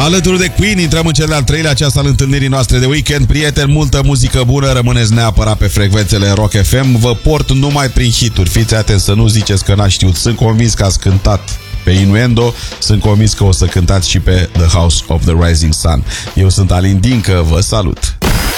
Alături de Queen intrăm în cel de-al treilea ceas al întâlnirii noastre de weekend. Prieteni, multă muzică bună, rămâneți neapărat pe frecvențele Rock FM. Vă port numai prin hituri. Fiți atenți să nu ziceți că n-ați știut. Sunt convins că ați cântat pe Innuendo, sunt convins că o să cântați și pe The House of the Rising Sun. Eu sunt Alin Dincă, vă salut!